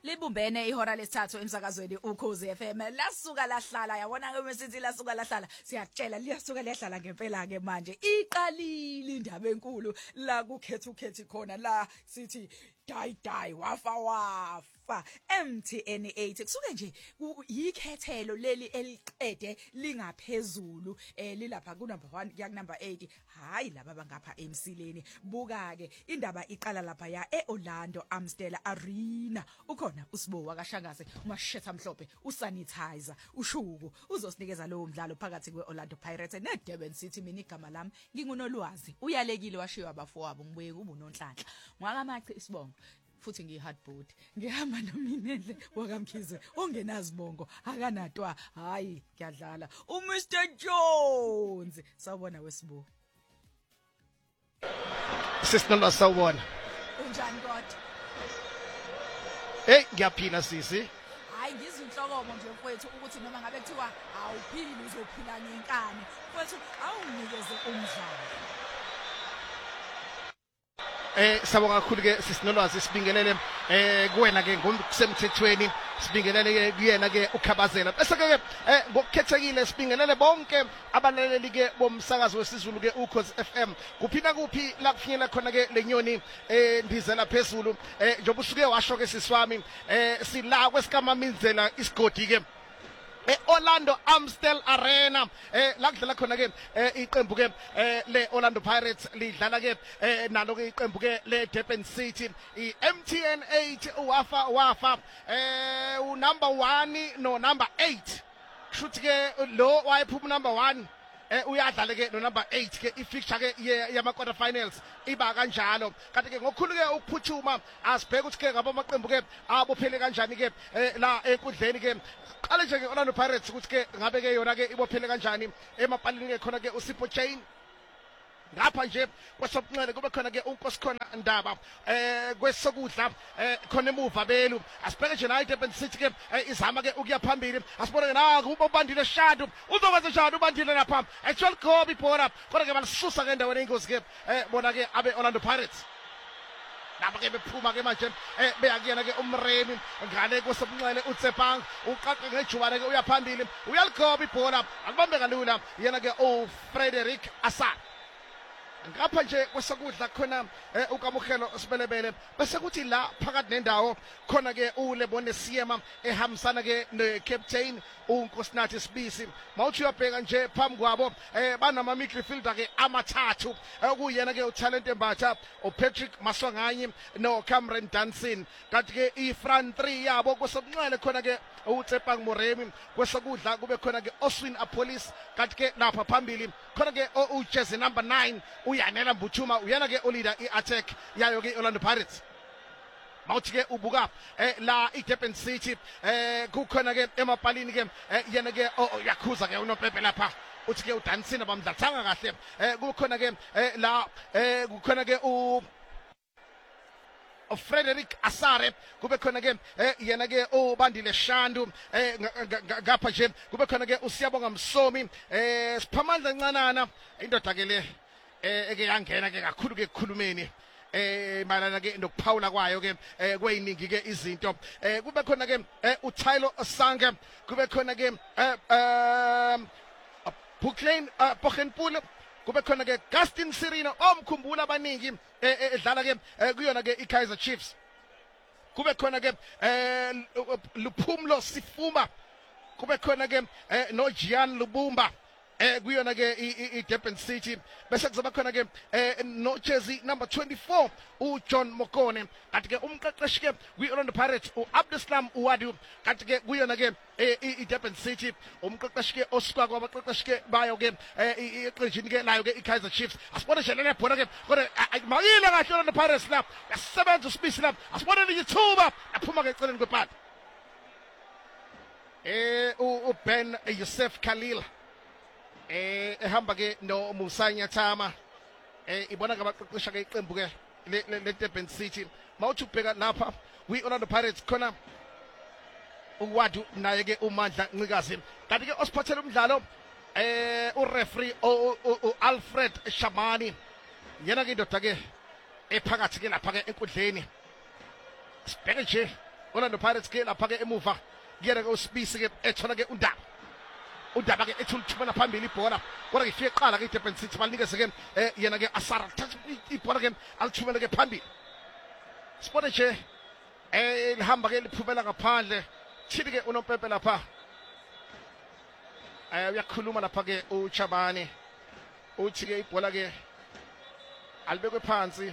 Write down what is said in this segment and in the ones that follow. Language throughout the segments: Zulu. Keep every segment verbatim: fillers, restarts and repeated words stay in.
libumbene ihora lesithathu emsakazweni Ukhozi F M lasuka lahlala yabona ke mesithi lasuka lahlala siyatshela liyasuka liyahlala ngempela ke manje iqalile indaba enkulu la kukhetha ukhethi khona la sithi die die wafa wafa M T N eight kusuke nje yikhethelo leli eliqede lingaphezulu eh lilapha ku number one kuya ku number eight hayi laba bangapha emsileni buka ke indaba iqala lapha ya eOrlando Amstel Arena ukhona uSibo wakashangase umashetha mhlophe usanitizer ushuku uzosinikeza lowo mdlalo phakathi kweOrlando Pirates neDurban City mina igama lami ngingunolwazi uyalekile washiwa abafowabo ngibuye kuba unonhlanhla ngwakamachi isibongo futhi ngihardboard ngihamba nominendle wakamkhize ongenazibongo akanatwa hayi ngiyadlala uMr Jones sawubona wesibo Sisinalo sawubona unjani kodwa hey ngiyaphila sisi hayi ngizinhlokomo nje mfowethu ukuthi noma ngabe kuthiwa awuphili uzophila ngenkani mfowethu awunikeze umdlalo Eh sabonga kakhulu ke sisinolwazi sibingelele eh kuwena ke ngokusemthethweni sibingelele ke kuyena ke ukhabazela bese ke eh ngokukhethekile sibingelele bonke abalaleli ke bomsakazo wesizulu ke Ukhozi F M kuphina kuphi la kufinyela khona ke lenyoni eh ndizela phezulu eh njobe usuke washo ke siswami eh sila kwesikaMaminzela isigodi ke eOrlando Amstel Arena eh la kudlala khona ke iqembu ke le Orlando Pirates lidlala ke nalo ke iqembu ke le Durban City i M T N eight wafa wafa eh u number one no number eight kushuthi ke lo wayephuma number one eh uyadlala ke no number eight ke ifixture ke yama quarter finals iba kanjalo kanti ke ngokukhulu ke ukuphuthuma asibheke ukuthi ke ngabo amaqembu ke abophele kanjani ke la enkundleni ke qale nje ke Orlando Pirates ukuthi ke ngabe ke yona ke ibophele kanjani emapalini ke khona ke uSipho Chain ngapha nje kwesobunxele kube khona ke uNkosikhona Ndaba eh kwesokudla eh khona emuva belu asibheke nje la eDurban City ke izama ke ukuya phambili asibone ke na kuba ubandile shadu uzokwenza njani ubandile lapha actual goal ibhola kodwa ke balisusa ke endaweni engozi ke eh bona ke abe Orlando Pirates nabo ke bephuma ke manje eh beyakuyena ke umremi ngale kwesobunxele uTsepang uqaqe ngejubane ke uyaphambili uyaligoba ibhola akubambe kalula yena ke uFrederick Asar ngapha nje kwesokudla khona ukamukhelo sibelebele bese kuthi la phakathi nendawo khona ke uLebone Siyema ehambisana ke necaptain uNkosinathi Sibisi mawuthi uyabheka nje phambi kwabo eh banama midfielder ke amathathu okuyena ke uTalent Embatha uPatrick Maswanganyi noCameron Danson kanti ke ifront three yabo kwesobunxele khona ke uTsepang Moremi kwesokudla kube khona ke Oswin Apolis kanti ke lapha phambili khona ke uJersey number nine uyanela Mbuthuma uyena ke oleader iattack yayo ke Orlando Pirates mawuthi ke ubuka eh la eDurban City eh kukhona ke emapalini ke yena ke yakhuza ke uNopepe lapha uthi ke uDansina bamdlathanga kahle eh kukhona ke la eh kukhona ke u Frederick Asare kube khona ke yena ke ubandile Shandu eh ngapha nje kube khona ke uSiyabonga Msomi eh siphamandla ncanana indoda ke le eh eke yangena ke kakhulu ke ekukhulumeni eh malana ke nokuphawula kwayo ke kweyiningi ke izinto eh kube khona ke uTylo Sange kube khona ke um Buklane Bochenpool kube khona ke Gaston Sirino omkhumbula abaningi edlala ke kuyona ke iKaizer Chiefs kube khona ke Luphumlo Sifuma kube khona ke no Gian Lubumba eh kuyona ke iDurban City bese kuzoba khona ke no jersey number twenty-four uJohn Mokone kanti ke umqeqeshi ke kwiOrlando Pirates uAbduslam Uwadu kanti ke kuyona ke iDurban City umqeqeshi ke osuka kwabaqeqeshi ke bayo ke iqinjini ke layo ke iKaizer Chiefs asibone nje lena bhola ke kodwa mayile kahle Orlando Pirates la yasebenza uSibisi la asibone lithuba aphuma ke eceleni kwepata eh uBen Yusuf Khalil eh ehamba ke no Musanya Thama eh ibona ngabaqeqesha ke iqembu ke le Durban City mawuthi ubheka lapha kwiOrlando Pirates khona uWadu naye ke uMandla Ncikazi kanti ke osiphathela umdlalo eh ureferee uAlfred Shamani yena ke indoda ke ephakathi ke lapha ke enkundleni sibheke nje Orlando Pirates ke lapha ke emuva kuyena ke uSpisi ke ethola ke uNdaba uNdaba ke ethulithumela phambili ibhola kodwa ke ifike qala ke Durban City banikeze ke yena ke Asara thatha ibhola ke alithumela ke phambili sibone nje eh lihamba ke liphumela ngaphandle thithi ke unompempe lapha eh uyakhuluma lapha ke uChabane uthi ke ibhola ke alibekwe phansi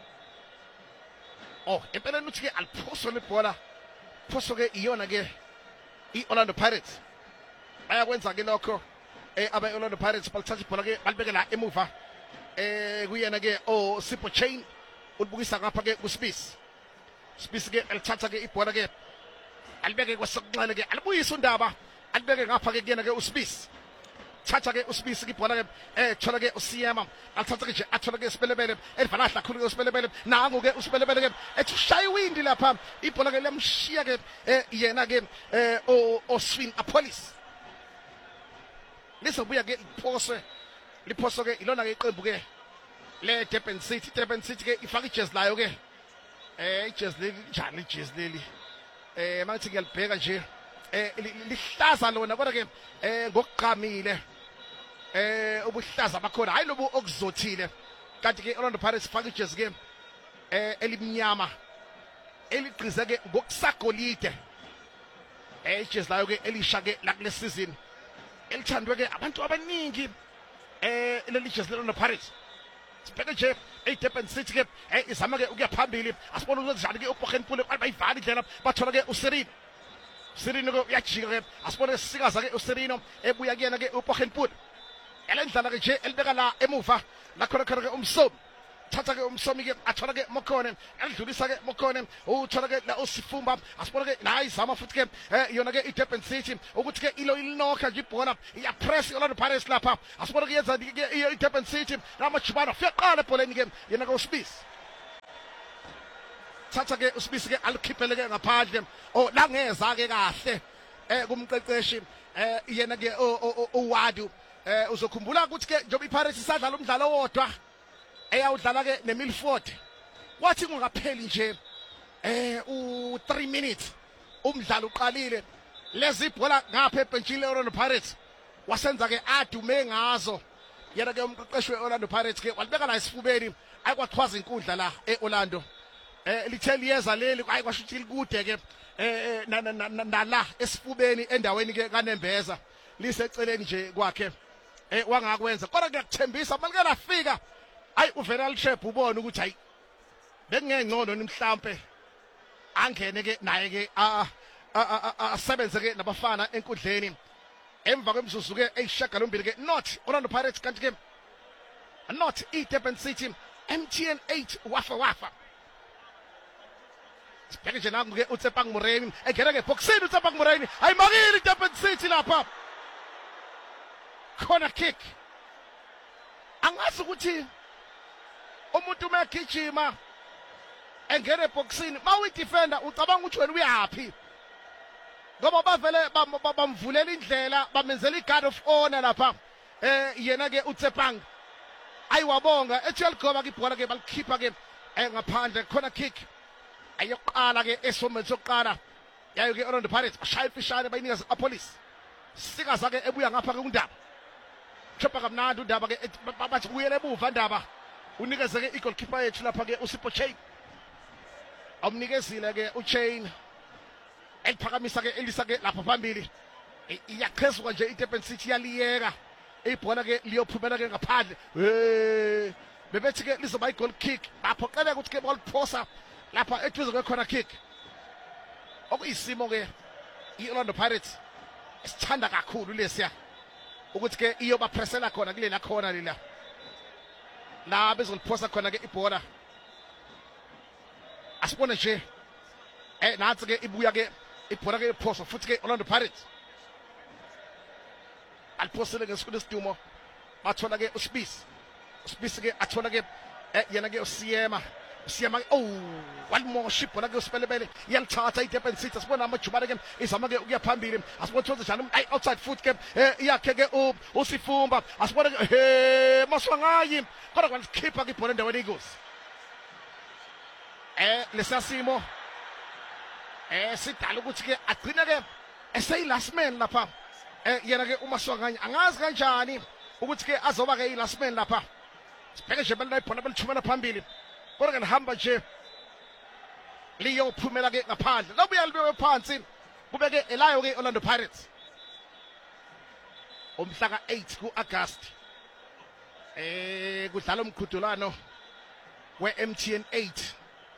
oh empeleni uthi ke aliphoso lebhola phoso ke iyona ke iOrlando Pirates bayakwenza ke lokho eh aba Orlando Pirates balithatha ibhola ke balibeke la emuva eh kuyena ke o Sipho Chain ulibukisa ngapha ke kuSpisi Spisi ke elithatha ke ibhola ke alibeke kwasokunxele ke alibuyisa uNdaba alibeke ngapha ke kuyena ke uSpisi thatha ke uSpisi ke ibhola ke eh thola ke uSiyama alithatha ke nje athola ke isibelebele elivalahla khulu ke usibelebele nangu ke usibelebele ke ethi ushaya iwindi lapha ibhola ke lemshiya ke eh yena ke eh o Oswin Apolis lizobuya ke liphoswe liphoso ke ilona ke iqembu ke le Durban City Durban City ke ifaka ijezi layo ke eh ijezi leli njani ijezi leli eh mangithi ngiyalibheka nje eh lihlaza lona kodwa ke eh ngokuqamile eh ubuhlaza bakhona hayi lobu okuzothile kanti ke Orlando Pirates faka ijezi ke eh elimnyama eligqize ke ngokusagolide eh ijezi layo ke elisha ke la kule season elithandwe ke abantu abaningi eh leli jezi leOrlando Pirates sibheke nje eDurban City ke eh izama ke ukuya phambili asibona ukuthi njani ke uBogenpule bayivali indlela bathola ke uSirino Sirino ke uyajika ke asibona sisikaza ke uSirino ebuya kuyena ke uBogenpule elendlala ke nje elibeka la emuva la khona khona ke umsomi thatha ke umsomi ke athola ke Mokone elidlulisa ke Mokone uthola ke la uSifumba asibona ke la izama futhi ke yona ke iDurban City ukuthi ke ilo ilinokha nje ibhola iya press Orlando Pirates lapha asibona ke yenza ke iDurban City namajubana fiyaqala ebholeni ke yena ke uSpisi thatha ke uSpisi ke alikhiphele ke ngaphandle oh la ngeza ke kahle eh kumqeqeshi eh yena ke uWadu eh uzokhumbula ukuthi ke njoba iPirates isadlala umdlalo wodwa eyawudlala ke neMilford wathi kungapheli nje eh u three minutes umdlalo uqalile lezi ibhola ngapha ebenchini leOrlando Pirates wasenza ke adume ngazo yena ke umqeqeshi weOrlando Pirates ke walibeka la isifubeni ayikwaxhwaza inkundla la eOrlando eh litheli yeza leli ayikwasho ukuthi likude ke eh nala esifubeni endaweni ke kaNembeza liseceleni nje kwakhe eh wangakwenza kodwa kuyakuthembisa malike lafika ayi uVeral Shep ubona ukuthi hayi bekungengcono nimhlampe angene ke naye ke a asebenze ke nabafana enkundleni emva kwemzuzu ke eyishagalombili ke not Orlando Pirates kanti ke not iDurban City M T N eight wafa wafa sibheke nje nangu ke uTsepang Moreni engena ke boxini uTsepang Moreni ayimakile iDurban City lapha corner kick angazi ukuthi umuntu uma egijima engene eboxini mawu defender ucabanga ukuthi wena uyapi ngoba bavele bamvulela indlela bamenzela iGuard of Honor lapha eh yena ke uTsepang ayiwabonga eThelgoba ke ibhola ke balikhipha ke ngaphandle corner kick ayoqala ke esomeni sokuqala yayo ke Orlando Pirates bashaya ifishane bayinika iPolice sikaza ke ebuya ngapha ke uNdaba chopha kamnandi uNdaba ke bathi uyele ebuva Ndaba unikeze ke igoalkeeper yethu lapha ke uSipho Chain awumnikezile ke uChain eliphakamisa ke elisa ke lapha phambili iyaqhezuka nje iDurban City yaliyeka ibhola ke liyophumela ke ngaphandle eh bebethi ke lizoba igoal kick baphoqeleka ukuthi ke boliphosa lapha eduze ke corner kick okuyisimo ke iOrlando Pirates esithanda kakhulu lesiya ukuthi ke iyoba pressela khona kule la corner lila la bezoliphosa khona ke ibhola asibone nje eh nathi ke ibuya ke ibhola ke iphosa futhi ke Orlando Pirates aliphosele ngesikhulu isidumo bathola ke uSpisi uSpisi ke athola ke yena ke uSiyema Siyama oh walimosha ibhola ke usibelebele iyalithatha iDurban City asibona amajubane ke izama ke ukuya phambili asibona ukuthi njani ay outside foot ke iyakhe ke uSifumba asibona ke he maswangayi kodwa kwalikhipha ke ibhola endaweni inkosi eh lesasimo eh sidala ukuthi ke agcina ke esey last man lapha eh yena ke uMaswanganya angazi kanjani ukuthi ke azoba ke last man lapha sibheke nje bela ibhola belithumela phambili kodwa ke nihamba nje liyo phumela ke ngaphandle lobuya libewe phansi kube ke elayo ke Orlando Pirates umhla ka eight ku August eh kudlala umqhudelwano we M T N eight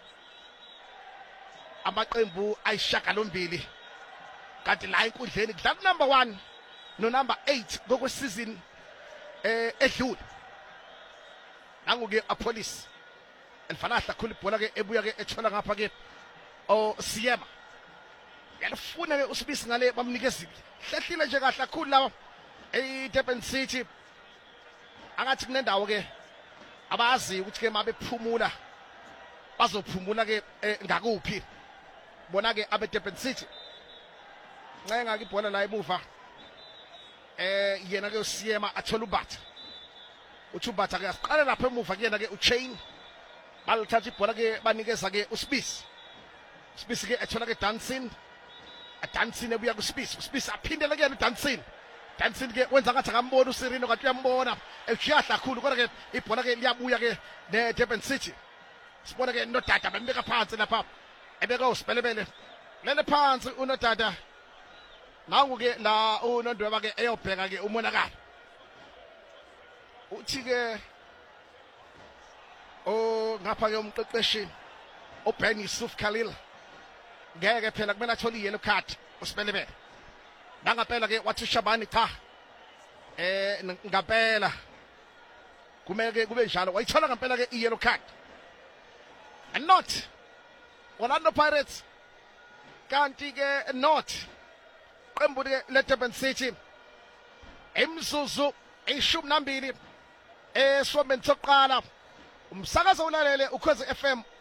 amaqembu ayishagalombili kanti la enkundleni kudlala number one no number eight ngokwesizini eh edlule nangu ke apolice elfanahla khulu ibhola ke ebuya ke ethola ngapha ke o Siyema yalifuna ke usibisi ngale bamnikezile hlehlile nje kahle kakhulu lawa eDurban City angathi kunendawo ke abazi ukuthi ke mabe phumula bazophumula ke ngakuphi bona ke abe Durban City ncenga ke ibhola la emuva eh yena ke uSiyema athola ubatha uthi ubatha ke asiqale lapha emuva kuyena ke uChain balithatha ibhola ke banikeza ke uSibisi uSibisi ke ethola ke Dancing a Dancing ebuya kuSibisi uSibisi aphindele ke uDancing Dancing ke wenza ngathi akambona uSirino kanti uyambona eshiyahla kakhulu kodwa ke ibhola ke liyabuya ke neDurban City sibona ke noDada bembeka phansi lapha ebeka uSipelebele lele phansi unoDada nangu ke la uNondweba ke eyobheka ke umonakalo uthi ke o ngapha ke umqeqeshi uBen Yusuf Khalil ngeke phela kumele athole yellow card uSipelebele nangaphela ke wathi Shabani cha eh ngaphela kumele ke kube njalo wayithola ngaphela ke yellow card and not Orlando Pirates kanti ke not qembu le Durban City emzuzu ishumi nambili esomeni sokuqala umsakazo ulalele ukhozi F M